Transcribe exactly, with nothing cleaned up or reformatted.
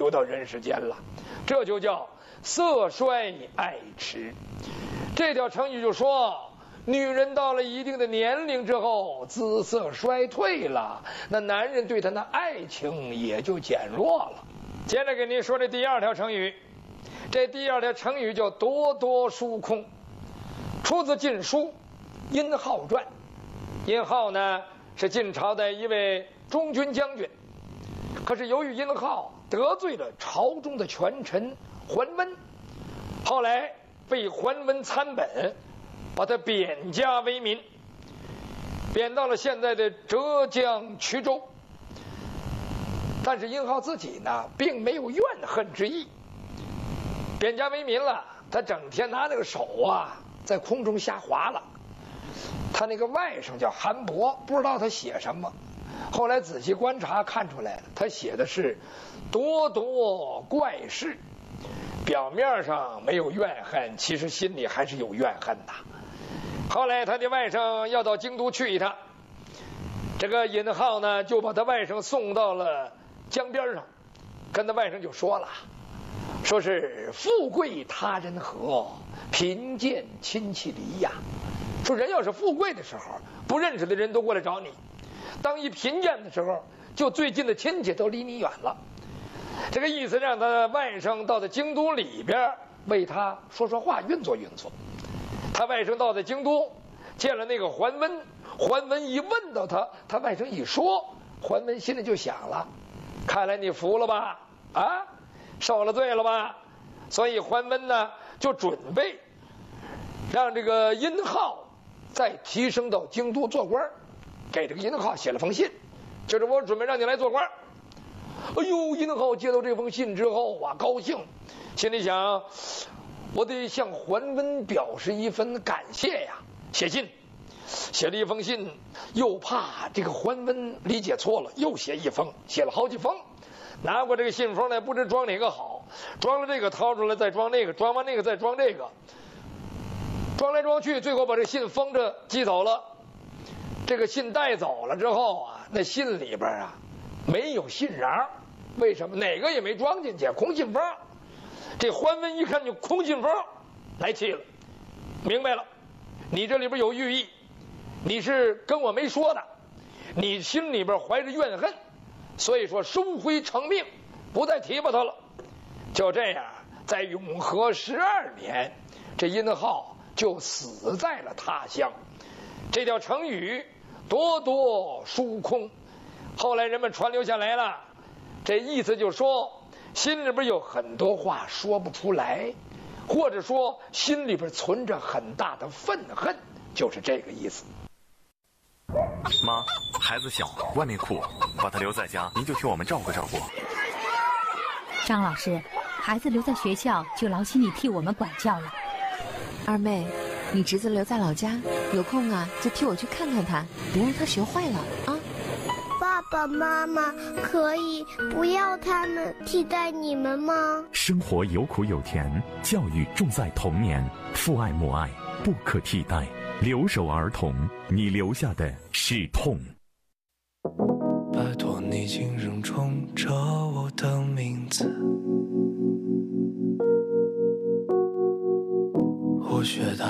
游到人世间了，这就叫色衰爱弛。这条成语就说，女人到了一定的年龄之后，姿色衰退了，那男人对她的爱情也就减弱了。接着给您说这第二条成语，这第二条成语叫多多疏空，出自《晋书·殷浩传》。殷浩呢是晋朝的一位中军将军，可是由于殷浩得罪了朝中的权臣桓温，后来被桓温参本，把他贬家为民，贬到了现在的浙江衢州。但是殷浩自己呢并没有怨恨之意，贬家为民了，他整天拿那个手啊在空中瞎划了。他那个外甥叫韩伯，不知道他写什么，后来仔细观察看出来了，他写的是多多怪事，表面上没有怨恨，其实心里还是有怨恨的。后来他的外甥要到京都去一趟，这个殷浩呢就把他外甥送到了江边上，跟他外甥就说了，说是富贵他人和，贫贱亲戚离呀。说人要是富贵的时候，不认识的人都过来找你；当一贫贱的时候，就最近的亲戚都离你远了。这个意思让他外甥到了京都里边为他说说话，运作运作。他外甥到了京都，见了那个桓温，桓温一问到他，他外甥一说，桓温心里就想了，看来你服了吧，啊，受了罪了吧。所以桓温呢就准备让这个殷浩再提升到京都做官，给这个殷浩写了封信，就是我准备让你来做官。哎呦，殷浩接到这封信之后啊，高兴，心里想，我得向桓温表示一份感谢呀。写信，写了一封信，又怕这个桓温理解错了，又写一封，写了好几封。拿过这个信封来，不知装哪个好，装了这个掏出来，再装那个，装完那个再装这个，装来装去，最后把这信封着寄走了。这个信带走了之后啊，那信里边啊没有信瓤，为什么？哪个也没装进去，空信封。这桓温一看就空信封，来气了，明白了，你这里边有寓意，你是跟我没说的，你心里边怀着怨恨，所以说收回成命，不再提拔他了。就这样，在永和十二年，这殷浩就死在了他乡。这条成语多多疏空，后来人们传流下来了，这意思就是说心里边有很多话说不出来，或者说心里边存着很大的愤恨，就是这个意思。 妈，孩子小，外面酷，把他留在家，您就替我们照顾照顾。 张老师，孩子留在学校就劳心你替我们管教了。 二妹，你侄子留在老家，有空啊就替我去看看他，别让他学坏了啊。 爸爸妈妈可以不要他们替代你们吗？ 生活有苦有甜，教育重在童年，父爱母爱不可替代。留守儿童，你留下的是痛。 拜托你轻声冲着我的名字，我学的